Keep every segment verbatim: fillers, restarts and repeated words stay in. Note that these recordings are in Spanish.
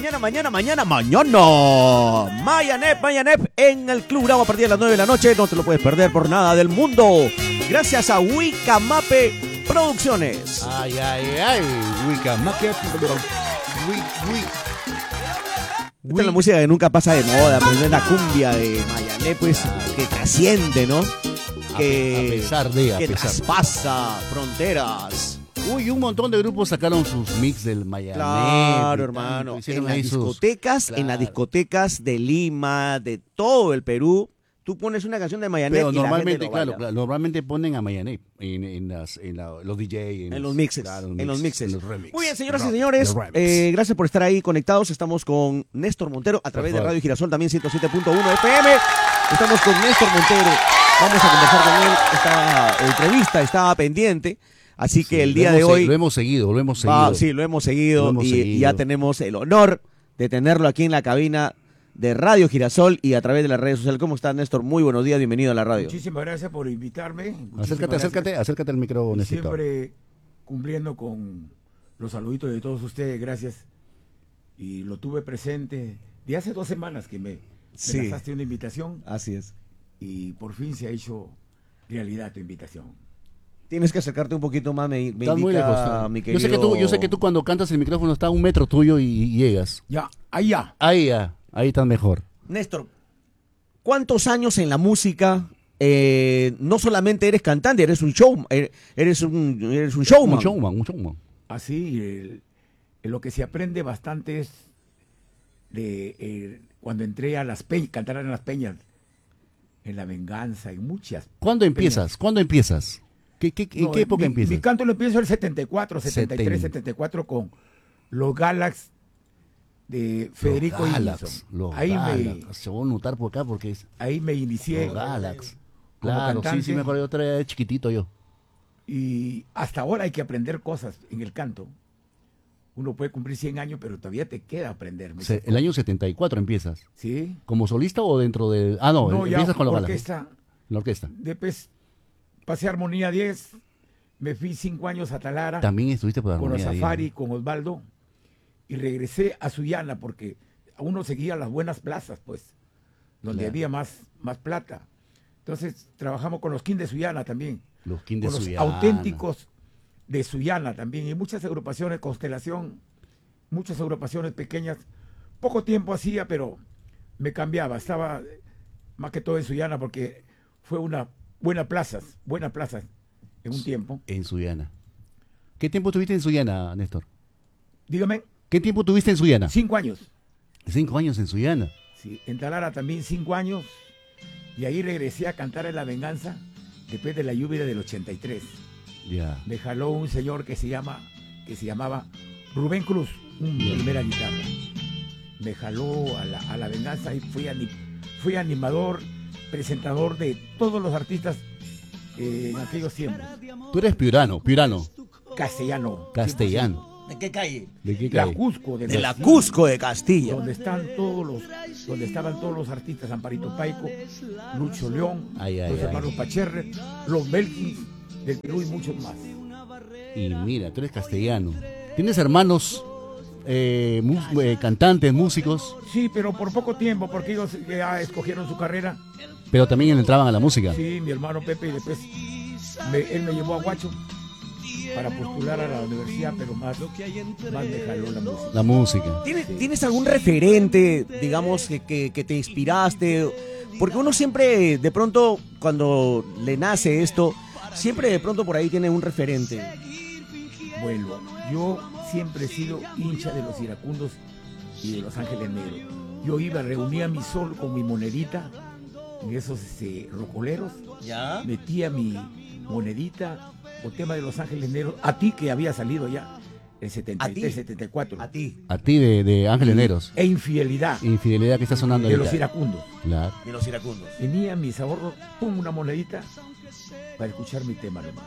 mañana, mañana, mañana, mañana. Mayanep, Mayanep en el Club Bravo a partir de las nueve de la noche. No te lo puedes perder por nada del mundo. Gracias a Wicamape Producciones. Ay, ay, ay. Wicamape. Esta es la música que nunca pasa de moda, pero es la cumbia de Mayanep, pues, que trasciende, ¿no? Que, a pesar de, a que pesar. traspasa fronteras. Uy, un montón de grupos sacaron sus mix del Mayanep. Claro, hermano. En las discotecas, claro. en las discotecas de Lima, de todo el Perú, tú pones una canción de Mayanep. Pero y normalmente, la gente claro, claro, normalmente ponen a Mayanep en, en, las, en la, los D J, en, en los mixes, claro, en mix, los mixes. En los remix. Muy bien, señoras Rock, y señores, eh, gracias por estar ahí conectados. Estamos con Néstor Montero a través de Radio Girasol, también ciento siete punto uno F M. Estamos con Néstor Montero. Vamos a conversar con él. Esta entrevista estaba pendiente. Así que sí, el día de hoy... Lo hemos seguido, lo hemos seguido. Ah, sí, lo hemos seguido lo hemos y, seguido. y ya tenemos el honor de tenerlo aquí en la cabina de Radio Girasol y a través de las redes sociales. ¿Cómo estás, Néstor? Muy buenos días, bienvenido a la radio. Muchísimas gracias por invitarme. Muchísimas acércate, gracias. acércate, acércate al micrófono. Siempre cumpliendo con los saluditos de todos ustedes, gracias. Y lo tuve presente de hace dos semanas que me, me sí. lanzaste una invitación. Así es. Y por fin se ha hecho realidad tu invitación. Tienes que acercarte un poquito más, me, me Estás muy lejos, mi querido... yo sé que tú, yo sé que tú cuando cantas el micrófono está a un metro tuyo y, y llegas. Ya, ahí ya. Ahí ya, ahí estás mejor. Néstor, ¿cuántos años en la música? Eh, no solamente eres cantante, eres un show, eres un, eres un showman. Un showman, un showman. Así, el, el, lo que se aprende bastante es de eh, cuando entré a las peñas, cantar en las peñas, en La Venganza, en muchas. ¿Cuándo empiezas? peñas. ¿Cuándo empiezas? ¿Qué, qué, ¿En no, qué época mi, empiezas? Mi canto lo empiezo en el setenta y cuatro, setenta y tres, setenta y cuatro con los Galax de Federico los Galax, los ahí Galax. me se va a notar por acá porque es ahí me inicié los Galax. como Claro, cantante, sí, sí me acuerdo, yo traía chiquitito yo. Y hasta ahora hay que aprender cosas en el canto. Uno puede cumplir cien años, pero todavía te queda aprender. Se, el año setenta y cuatro empiezas. ¿Sí? ¿Como solista o dentro de...? Ah, no, no empiezas ya, con los orquesta, Galax. La orquesta. Después pasé a Armonía diez, me fui cinco años a Talara. También estuviste por con Armonía los Safari, diez. con Osvaldo, y regresé a Sullana porque a uno seguía las buenas plazas, pues, donde Claro. había más, más plata. Entonces trabajamos con los King de Sullana también. Los King de con Sullana. Los auténticos de Sullana también. Y muchas agrupaciones, Constelación, muchas agrupaciones pequeñas. Poco tiempo hacía, pero me cambiaba. Estaba más que todo en Sullana porque fue una buena plaza, buena plaza en un tiempo. En Sullana. ¿Qué tiempo tuviste en Sullana, Néstor? Dígame. ¿Qué tiempo tuviste en Sullana? Cinco años. Cinco años en Sullana. Sí, en Talara también cinco años. Y ahí regresé a cantar en La Venganza después de la lluvia del ochenta y tres. Ya. Me jaló un señor que se llama, que se llamaba Rubén Cruz, un primera guitarra. Me jaló a la, a la Venganza y fui, anim, fui animador, presentador de todos los artistas eh, en aquellos tiempos. Tú eres piurano, piurano. Castellano. Castellano. ¿De qué calle? ¿De qué La calle? Cusco. De, de la Cusco de Castilla. Donde están todos los, donde estaban todos los artistas, Amparito Paico, Lucho León, ay, ay, los ay. hermanos Pacherre, los Belkins del Perú y muchos más. Y mira, tú eres castellano. ¿Tienes hermanos eh, mu- eh, cantantes, músicos? Sí, pero por poco tiempo, porque ellos ya escogieron su carrera. Pero también entraban a la música. Sí, mi hermano Pepe, y después me, él me llevó a Huacho para postular a la universidad, pero más, más me jaló la música. La música. ¿Tienes, ¿Tienes algún referente, digamos, que, que, que te inspiraste? Porque uno siempre, de pronto, cuando le nace esto, siempre de pronto por ahí tiene un referente. Bueno, yo siempre he sido hincha de los iracundos y de los Ángeles Negros. Yo iba, reunía mi sol con mi monedita en esos este, rocoleros, ¿Ya? metía mi monedita o tema de los Ángeles Negros, a ti que había salido ya en setenta y tres, setenta y cuatro. A ti. A ti de, de Ángeles Negros. E infidelidad Infidelidad que está sonando de ahorita. los iracundos. Claro. De los iracundos. Tenía mis ahorros, pum, una monedita para escuchar mi tema nomás.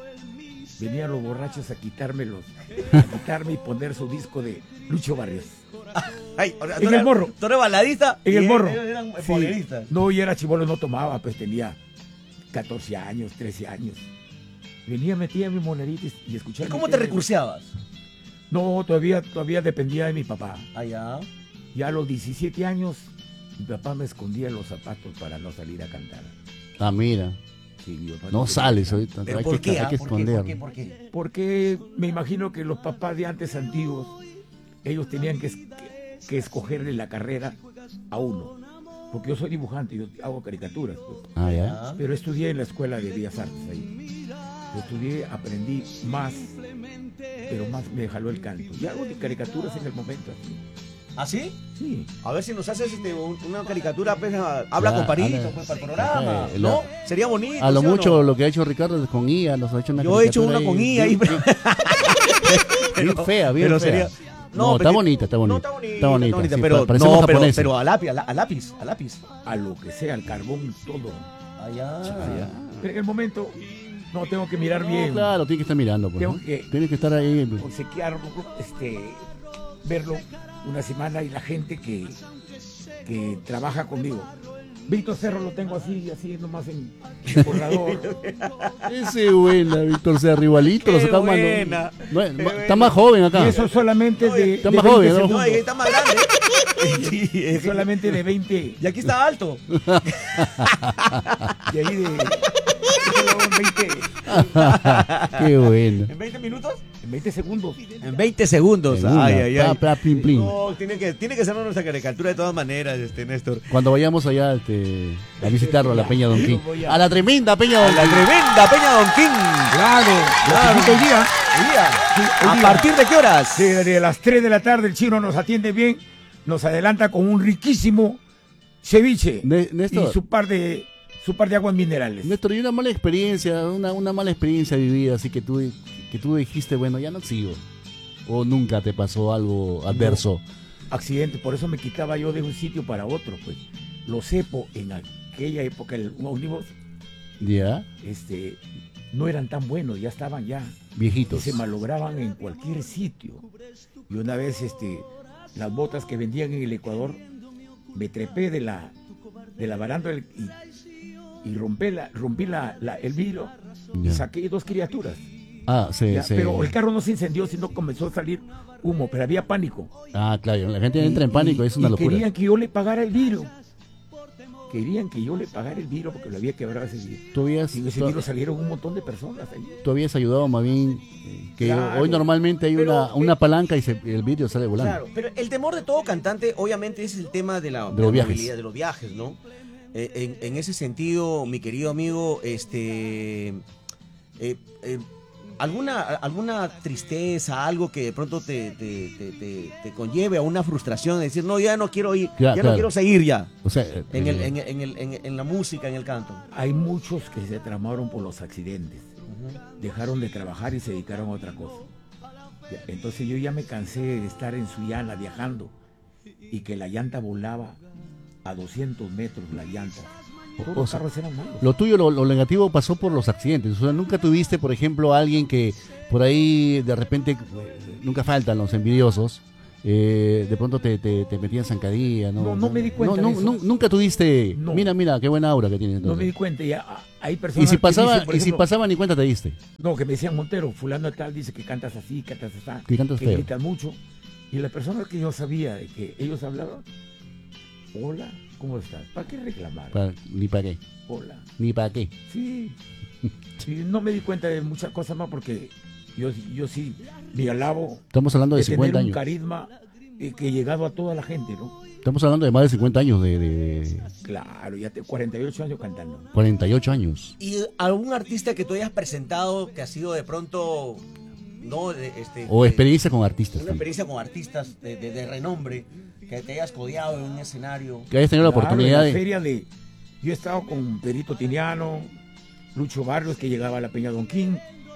Venían los borrachos a quitármelos, a quitarme y poner su disco de Lucho Barrios. Ay, o sea, En tú el eras- morro. Tú eres baladista. En y el morro. ellos eran Sí. boleristas. No, y era chibolo, no tomaba, pues tenía catorce años, trece años. Venía, metía mi monedita y escuchaba. ¿Y cómo mi te tema. recurseabas? No, todavía, todavía dependía de mi papá. Allá. Ya a los diecisiete años, mi papá me escondía los zapatos para no salir a cantar. Ah, mira. Sí, mi papá No quería sales cantar. ahorita. ¿Pero Hay por que, qué? hay ah? que ¿Por qué? ¿Por qué? esconder. ¿Por qué? Porque me imagino que los papás de antes antiguos, ellos tenían que, es- que, que escogerle la carrera a uno. Porque yo soy dibujante, yo hago caricaturas, pues. Ah, ya. Ah. Pero estudié en la Escuela de Bellas Artes ahí. Yo estudié, aprendí más, pero más me jaló el canto. Y hago de caricaturas en el momento. Así. ¿Ah, sí? Sí. A ver si nos haces este, un- una caricatura, pues, a- habla Ya, con Parito, habla. pues, para el programa, Ajá, ¿no? la- Sería bonito. A lo ¿sí o mucho no? lo que ha hecho Ricardo es con I A, nos ha hecho una Yo he hecho caricatura una con I A ahí, bien, pero- bien fea, bien pero fea. sería- No, está pero- bonita, está bonita. No, está bonita, Está bonita, está bonita, sí, pero, pa- parecemos no, pero, japoneses. pero a lápiz, a, la- a lápiz, a lápiz. A lo que sea, al carbón, todo. Allá. Pero en el momento, no tengo que mirar No, bien. claro, tiene que estar mirando. Pues, Tengo ¿no? que- Tiene que estar ahí. Obsequiarlo, este, verlo una semana y la gente que, que trabaja conmigo. Víctor Cerro lo tengo así, así nomás en el borrador. Ese buena, Víctor Cerro, igualito. Lo Qué sacamos, no- buena, no, qué está buena. más joven acá. Y eso solamente de, Está de más veinte joven, ¿no? No, segundos. ahí está más grande. Sí, es- Solamente de veinte. y aquí está alto. Y ahí de. eso lo hago en veinte, Qué bueno. ¿En veinte minutos? en veinte segundos. En veinte segundos. Segunda, Ay, ay, pla, ay. pla, plin, plin. No, tiene que, tiene que ser nuestra caricatura de todas maneras, este, Néstor. Cuando vayamos allá este, a visitarlo a la Peña Don King. Voy a- A la tremenda Peña A Don la King. tremenda Peña Don King. Claro, Claro. lo que hoy día. Hoy día. hoy ¿A día. partir de qué horas? Desde las tres de la tarde el chino nos atiende bien, nos adelanta con un riquísimo ceviche Ne- Néstor. y su par de su par de aguas minerales. Néstor, y una mala experiencia, una, una mala experiencia vivida, así que tú, que tú dijiste, bueno, ya no sigo. O nunca te pasó algo adverso. Accidente, por eso me quitaba yo de un sitio para otro, pues. Los cepo en aquella época, el ómnibus, Ya, este, no eran tan buenos, ya estaban ya. Y viejitos. se malograban en cualquier sitio. Y una vez, este, las botas que vendían en el Ecuador, me trepé de la, de la baranda del- y, y rompí, la, rompí la, la- el vidrio y Ya. saqué dos criaturas. Ah, sí, Ya, sí. pero el carro no se incendió, sino comenzó a salir humo, pero había pánico. Ah, claro, la gente entra en Y- pánico, y- es una y locura. Querían que yo le pagara el vidrio. Querían que yo le pagara el vidrio porque lo había quebrado ese vidrio. Tú habías, Y en ese tú- vidrio salieron un montón de personas ahí. tú habías ayudado más bien, eh, que Claro. hoy normalmente hay Pero, una, una palanca y se- el vidrio sale volando. Claro, pero el temor de todo cantante, obviamente, es el tema de la, De de los la viajes. movilidad, de los viajes, ¿no? Eh, en, en ese sentido, mi querido amigo, este, eh, eh, alguna, alguna tristeza, algo que de pronto te, te, te, te- te conlleve a una frustración de decir, no, ya no quiero ir, Ya, ya no claro. quiero seguir ya O sea, eh, en, el, eh, en, en el- en- en la música, en el canto. Hay muchos que se tramaron por los accidentes. Dejaron de trabajar y se dedicaron a otra cosa. Ya, entonces yo ya me cansé de estar en Sullana viajando y que la llanta volaba a doscientos metros, la llanta. Todos O los sea, carros eran malos. Lo tuyo, lo, lo negativo pasó por los accidentes. O sea, nunca tuviste, por ejemplo, a alguien que por ahí de repente, eh, nunca faltan los envidiosos, eh, de pronto te, te, te metían zancadilla, ¿no? No, no me di cuenta No, de no, eso. nu- nunca tuviste, No. mira, mira, qué buena aura que tienes. No me di entonces. cuenta, ya ah, hay personas Y si que pasaba, dicen, por y si ejemplo, pasaba ni cuenta te diste. no, que me decían Montero, fulano de tal dice que cantas así, cantas así, Que cantas feo. gritas mucho. Y las personas que yo sabía de que ellos hablaban, hola, ¿cómo estás? ¿Para qué reclamar? Pa- ni para qué, Hola. ni para qué. Sí. Y no me di cuenta de muchas cosas más porque yo, yo sí me alabo Estamos hablando de de tener cincuenta un años. carisma eh, que he llegado a toda la gente, ¿no? Estamos hablando de más de cincuenta años, de, de- de Claro, ya te, cuarenta y ocho años cantando. cuarenta y ocho años. ¿Y algún artista que tú hayas presentado que ha sido de pronto, no, de- este, O de- experiencia con artistas. una también. experiencia con artistas de, de- de renombre, que te hayas codeado en un escenario? Que hayas tenido la Claro, oportunidad en la de... feria de... Yo he estado con Perito Tiniano, Lucho Barrios, que llegaba a la Peña Don King,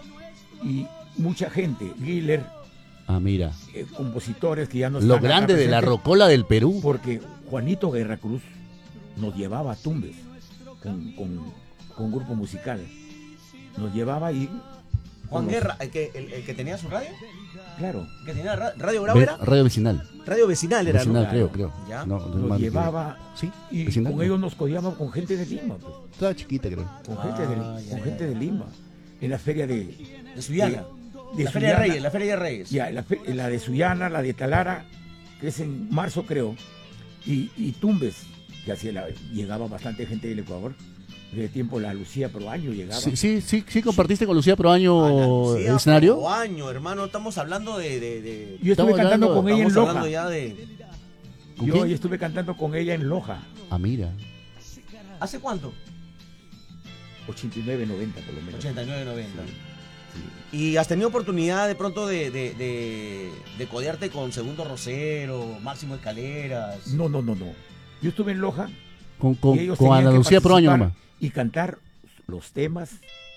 y mucha gente, Guiller, Ah, mira. eh, compositores que ya no Lo están acá grande de la presentes, rocola del Perú. porque Juanito Guerra Cruz nos llevaba a Tumbes con, con, con grupo musical. Nos llevaba y... Juan con los- Guerra, el que, el, el que tenía su radio, Claro, el que tenía ra- Radio Bravo Ve- era, Radio Vecinal. radio vecinal era, Vecinal, ¿no? creo, creo. Ya. No, no nos mal- llevaba Sí, y vecinal. con ellos nos codiamos con gente de Lima, pues, Estaba chiquita, creo. con, Ah, gente, de, ya, con ya, gente ya. de Lima, en la feria de, De Sullana. de La Feria de Sullana. Reyes, la Feria de Reyes. Ya, la, fe- la de Sullana, la de Talara, que es en marzo creo, y, y Tumbes, que hacía la, llegaba bastante gente del Ecuador. De tiempo la Lucía Proaño llegaba. Sí, sí, sí, sí compartiste con Lucía Proaño Ana Lucía el escenario. Proaño, hermano, estamos hablando de... de, de- Yo estuve Estamos cantando hablando- con ella en estamos Loja. hablando ya de... ¿Con Yo quién? estuve cantando con ella en Loja, Ah, mira. ¿Hace cuánto? ochenta y nueve, noventa por lo menos. ochenta y nueve, noventa. Sí. ¿Y has tenido oportunidad de pronto de, de, de, de codearte con Segundo Rosero, Máximo Escaleras? No, no, no, no. Yo estuve en Loja Con, con, y ellos con tenían Ana que Lucía Proaño participar nomás. y cantar los temas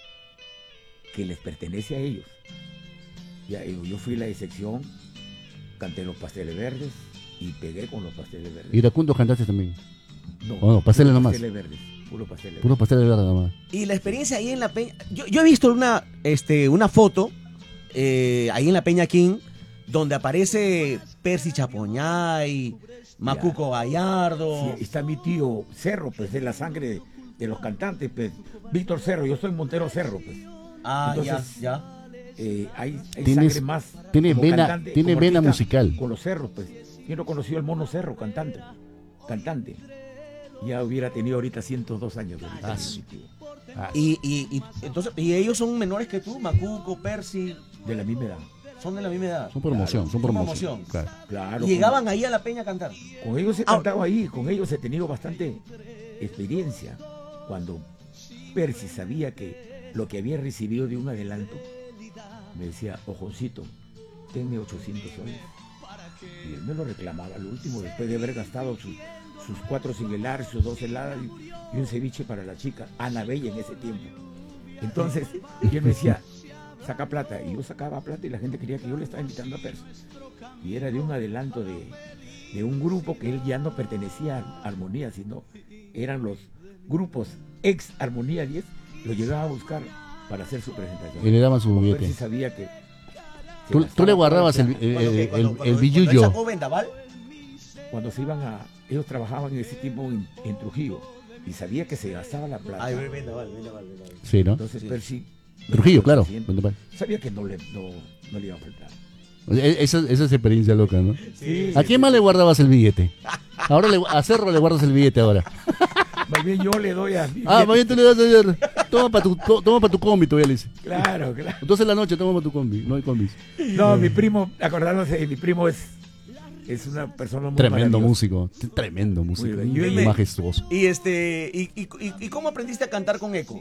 que les pertenece a ellos. Ya, yo, yo fui la excepción, canté los pasteles verdes y pegué con los pasteles verdes. Iracundo cantaste también. No, Oh, no, pasteles puro nomás. Pasteles verdes, puro pasteles Puro verdes. pastel de verde nomás. Y la experiencia ahí en la Peña... Yo, yo he visto una, este, una foto eh, ahí en la Peña King donde aparece Percy Chapoñay, Macuco Gallardo... Sí, está mi tío Cerro, pues de la sangre de, de los cantantes, pues. Víctor Cerro, yo soy Montero Cerro, pues. Ah, Entonces, ya, ya. Eh, hay, hay Tienes- sangre más. tiene como vena- cantante, tiene como vena artista musical. Con los cerros, pues. Yo no conocí al Mono Cerro, cantante. Cantante. Ya hubiera tenido ahorita ciento dos años. ahorita, Ah, mi sí. tío. Ah, Y, y, y, entonces, y ellos son menores que tú, Macuco, Percy, De la misma edad. son de la misma edad. son promoción, son son promoción. promoción. Claro. Claro. Y llegaban ahí a la Peña a cantar. Con, con ellos he Ah. cantado ahí, con ellos he tenido bastante experiencia. Cuando Percy sabía que lo que había recibido de un adelanto, me decía, ojoncito, tenme ochocientos soles. Y él me lo reclamaba al último, después de haber gastado sus, sus cuatro singulares, sus dos heladas y, y un ceviche para la chica, Ana Bella en ese tiempo. Entonces, y él me decía, saca plata. Y yo sacaba plata y la gente quería que yo le estaba invitando a Percy. Y era de un adelanto de, de un grupo que él ya no pertenecía a Armonía, sino eran los grupos ex Armonía diez, lo llegaba a buscar para hacer su presentación. Y le daban su Como billete. Percy sabía que... se Tú, gastaba tú le toda guardabas la el, plata. el, Cuando, el, que- cuando- el- cuando- el cuando él billullo. sacó Vendaval, Cuando se iban a... Ellos trabajaban en ese tiempo en, en Trujillo y sabía que se gastaba la plata. ay, Vendaval, Vendaval, Vendaval. Sí, ¿no? Entonces Sí. Percy... Trujillo, claro. Sabía que no le, no, no le iba a faltar. E- Esa, esa es experiencia loca, ¿no? Sí, ¿A quién más le guardabas el billete? Ahora le, a Cerro le guardas el billete ahora. Más bien yo le doy a... Ah, más bien tú le das ayer. Toma para tu, to- toma pa tu combi, todavía le dice. Claro, claro. Entonces en la noche toma para tu combi. No hay combis. No, mi primo, acordándose, mi primo es, es una persona muy Tremendo maravillosa. músico. Tremendo músico. Muy bien. Muy majestuoso. Y este, y, y, y, y cómo aprendiste a cantar con eco?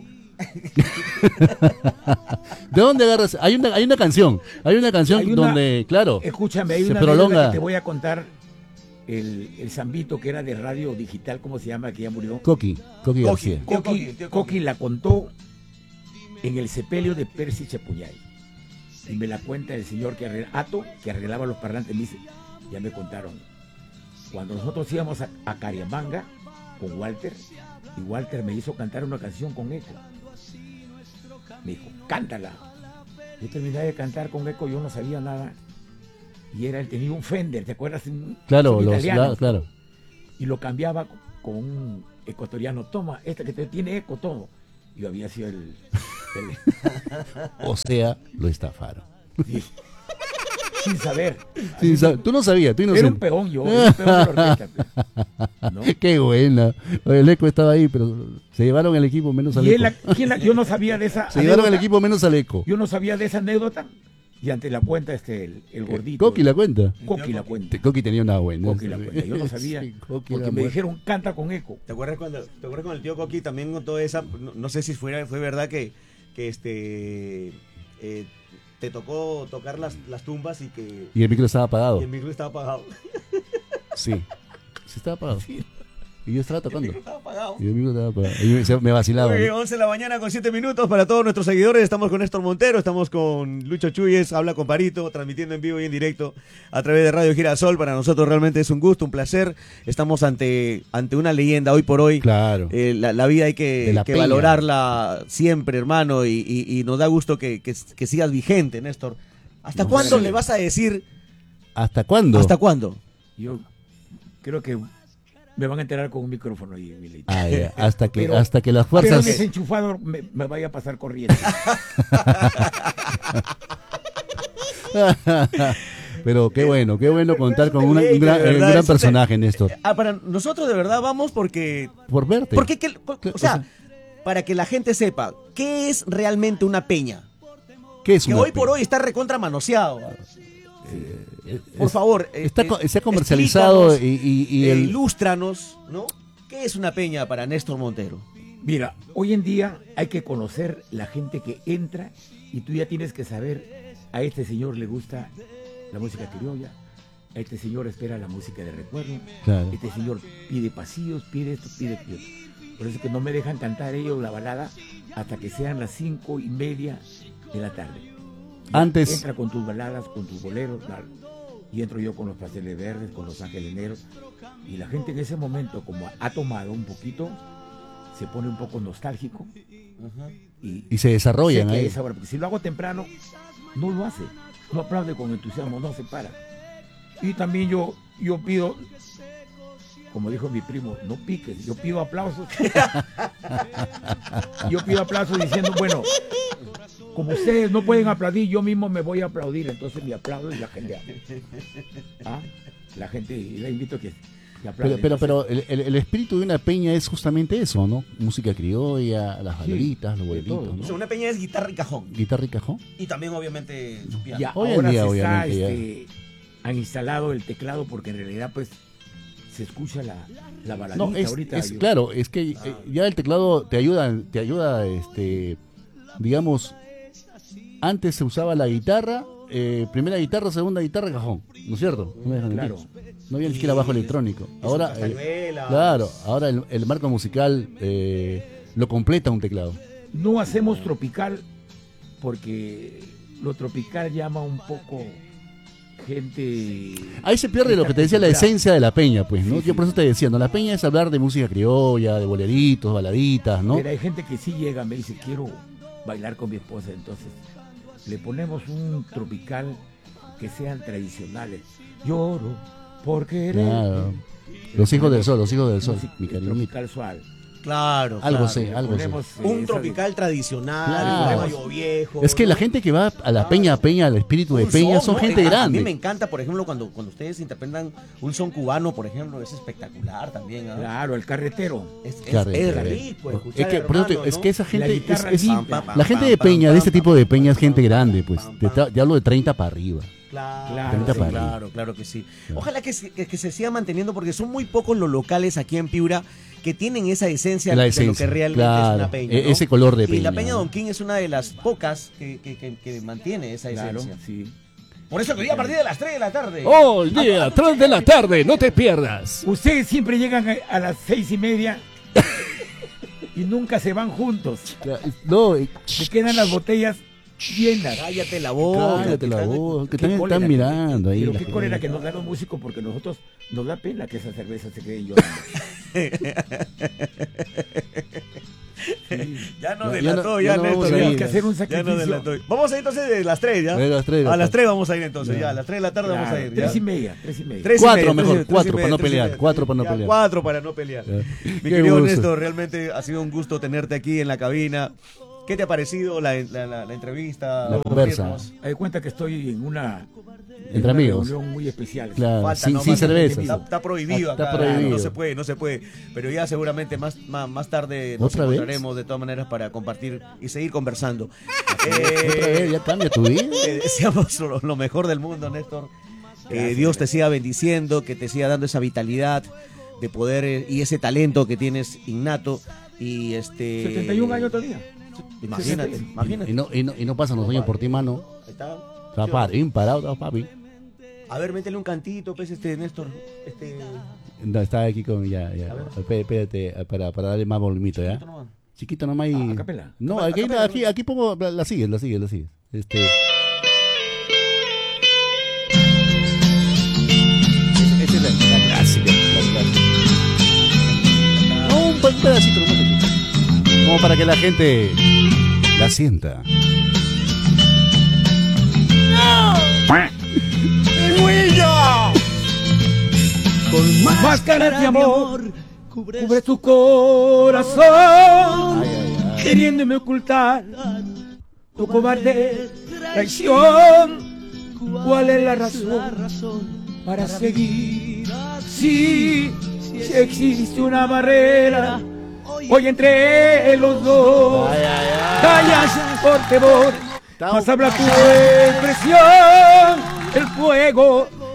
¿De dónde agarras? Hay una, hay una canción. Hay una canción Hay una- donde, claro, Escúchame, hay se una anécdota prolonga. que te voy a contar. El, el Zambito, que era de radio digital, ¿cómo se llama? Que ya murió. Coqui, Coqui García. Tío Coqui, Coqui, tío Coqui. Coqui la contó en el sepelio de Percy Chapuñay. Y me la cuenta el señor que arregla, Ato, que arreglaba los parlantes. Me dice, ya me contaron. Cuando nosotros íbamos a, a Cariamanga con Walter, y Walter me hizo cantar una canción con eco. Me dijo, cántala. Yo terminé de cantar con eco, yo no sabía nada. Y era, él tenía un Fender, ¿te acuerdas? Un, Claro, son los, italianos. la- claro. Y lo cambiaba con un ecuatoriano. Toma, este que te tiene eco todo. Y yo había sido el... el- O sea, lo estafaron. y- sin saber. Sí, sab- tú no sabías, tú Era un inocente. peón yo, era un peón de la orquesta. pues, ¿no? Qué buena. El eco estaba ahí, pero se llevaron el equipo menos al Y él, eco. la- ¿quién la- yo no sabía de esa Se llevaron el anécdota. equipo menos al eco. Yo no sabía de esa anécdota. Y ante la cuenta, este, el, el gordito. Coqui la cuenta. Coqui la cuenta. Coqui tenía una buena. Coqui la cuenta. Yo no sabía. Sí, Coqui Porque era me bueno. dijeron, canta con eco. ¿Te acuerdas cuando, te acuerdas cuando el tío Coqui también contó esa? No, no sé si fuera, fue verdad que, que este eh, te tocó tocar las, las tumbas y que Y el micro estaba apagado. y el micro estaba apagado. Sí. Sí estaba apagado. Y yo estaba El tocando. micro estaba apagado. Y el micro estaba apagado. Y me, se- me vacilaba. Muy bien, ¿no? once de la mañana con siete minutos para todos nuestros seguidores. Estamos con Néstor Montero, estamos con Lucho Chuyes, habla con Parito, transmitiendo en vivo y en directo a través de Radio Girasol. Para nosotros realmente es un gusto, un placer. Estamos ante, ante una leyenda hoy por hoy. Claro. Eh, la, la vida hay De que, la que Peña. valorarla siempre, hermano, y, y- y nos da gusto que, que- que sigas vigente, Néstor. ¿Hasta No, cuándo sí. le vas a decir? ¿Hasta cuándo? ¿Hasta cuándo? Yo creo que me van a enterar con un micrófono ahí, Milito. Ah, ya. Hasta que, Pero- hasta que las Pero fuerzas. desenchufado me, me vaya a pasar corriendo. Pero qué bueno, qué bueno contar con una- un Sí, gran, de verdad, un gran es un- personaje, Néstor. Ah, para nosotros de verdad vamos porque... Por verte. porque que- o o sea, sea- para que la gente sepa, ¿qué es realmente una peña? ¿Qué es Que una hoy por pe- hoy está recontra manoseado. Eh, Por es- favor, eh, Está, eh, co- se ha comercializado y, explícanos, y- y eh, el... ilústranos, ¿no? ¿Qué es una peña para Néstor Montero? Mira, hoy en día hay que conocer la gente que entra y tú ya tienes que saber, a este señor le gusta la música criolla, a este señor espera la música de recuerdo, Claro. este señor pide pasillos, pide esto, pide aquello. Por eso es que no me dejan cantar ellos la balada hasta que sean las cinco y media de la tarde. Antes- Entra con tus baladas, con tus boleros, claro. Y entro yo con los pasteles verdes, con los ángeles negros. Y la gente en ese momento, como ha tomado un poquito, se pone un poco nostálgico. Y, Y se desarrollan sé que ahí. es ahora, porque si lo hago temprano, no lo hace. No aplaude con entusiasmo, no se para. Y también yo, yo pido, como dijo mi primo, no piques, yo pido aplausos. Yo pido aplausos diciendo, bueno, como ustedes no pueden aplaudir, yo mismo me voy a aplaudir, entonces me aplaudo y la gente ¿Ah? La gente, y la invito a que, que aplaude. Pero, pero, Entonces, pero el, el- el espíritu de una peña es justamente eso, ¿no? Música criolla, las Sí, baladitas, los de boleritos, todo, ¿no? O sea, una peña es guitarra y cajón. Guitarra y cajón. Y también, obviamente, su piano. ya Hoy en ahora día, se está, obviamente, ya. este, han instalado el teclado porque en realidad pues se escucha la, la baladita No, es, ahorita. es yo- claro, es que eh, ya el teclado te ayuda, te ayuda, este, digamos, antes se usaba la guitarra, eh, primera guitarra, segunda guitarra, cajón, ¿no es cierto? No me dejan mentir. Claro. No había ni siquiera bajo electrónico. Ahora, eh, castañuelas. claro, ahora el, el marco musical eh, lo completa un teclado. No hacemos tropical porque lo tropical llama un poco gente. Ahí se pierde lo que te decía, la acostumbrada. esencia de la peña, pues, ¿no? Sí, Yo sí. por eso te decía, ¿no? La peña es hablar de música criolla, de boleritos, baladitas, ¿no? Pero hay gente que sí llega, me dice, quiero bailar con mi esposa, entonces le ponemos un tropical que sean tradicionales. Lloro porque Claro. Los hijos del sol, los hijos del sol, mi cariñito. tropical suave. Claro, Algo claro. sé, Le algo sé. ponemos, eh, Un esa tropical tradicional, Claro. un mayo viejo. Es que ¿no? la gente que va a la peña, peña, al espíritu de Un peña, son ¿no? gente Eh, a- grande. A mí me encanta, por ejemplo, cuando, cuando ustedes interpretan un son cubano, por ejemplo, es espectacular también. ¿ah? Claro, el carretero. Es, es, Carretero. es rico escuchar Es que, al por eso te- hermano, es ¿no? que esa gente, La es, guitarra es- limpia. la gente de peña, de este tipo de peña, es gente grande, pues. Te, ta- te hablo de treinta para arriba. Claro, Claro, claro, sí. claro, claro que sí. Claro. Ojalá que, se- que, que se siga manteniendo porque son muy pocos los locales aquí en Piura que tienen esa esencia, La de esencia, lo que realmente claro, es una peña. e- ¿no? ese color de Y la peña, peña ¿no? Don King es una de las pocas que, que, que- que mantiene esa Claro, esencia. sí. Por eso que hoy a partir de las tres de la tarde. Oh, el día, tres de la tarde, no te pierdas. Ustedes siempre llegan a, a las seis y media y nunca se van juntos. No, eh, Se quedan las botellas llenas. Cállate la boca. cállate la que están- voz, que Qué están, cólera están que- mirando ahí. Pero la qué gente. cólera que nos dan los músicos porque nosotros nos da pena que esa cerveza se quede llorando. Ya nos Ya- ya delató, no- ya, ya no Néstor. vamos a ya. ir. Tenemos que hacer un Ya nos sacrificio. delató. Vamos a ir entonces de las tres, ¿ya? De las tres de la a las tarde. tres vamos a ir entonces, Ya. ya. A las tres de la tarde vamos a Claro, ir. tres ¿ya? y media, tres y media. Tres y Cuatro media, mejor, tres y- cuatro tres y para no media, tres y pelear, media. cuatro para no Ya, pelear. Cuatro para no pelear. Ya. Mi Qué querido gusto. Néstor, realmente ha sido un gusto tenerte aquí en la cabina. ¿Qué te ha parecido la, la- la- la entrevista? La conversa. Compartirnos. Hay cuenta que estoy en una, en Entre una amigos. reunión muy especial. Claro, Falta, sin, ¿no? sin Falta cervezas. Está, está prohibido Está acá. prohibido. No se puede, no se puede. Pero ya seguramente más, más, más tarde nos ¿Otra vez? encontraremos de todas maneras para compartir y seguir conversando. Otra Eh, vez, ya cambia tu vida. Te deseamos lo, lo mejor del mundo, Néstor. Que Gracias, Dios te gracias. siga bendiciendo, que te siga dando esa vitalidad de poder eh, y ese talento que tienes innato. Y este. setenta y un años todavía. Imagínate, setenta y uno. imagínate. Y no, y no, y no pasan los años por ti, mano. Ahí está. Está par- imparado, está papi. A ver, métele un cantito, pues, este, Néstor. Este. No, está aquí con. Ya, ya. A ver. Espé- Espérate, para, para darle más volumito, ¿ya? Chiquito nomás. Chiquito nomás y. Ah, a capela. No, A aquí, capela, aquí, aquí pongo. La, la sigues, la sigues, la sigues. Este. Esa esa es la, la clásica. La clásica. No, un, pe- un pedacito nomás. Como para que la gente la sienta. Con máscaras de amor cubre tu corazón, Ay, ay, ay. queriéndome ocultar tu cobarde traición. ¿Cuál es la razón para seguir? Si, si existe una barrera hoy entre los dos, callas por temor, más habla tu expresión, el fuego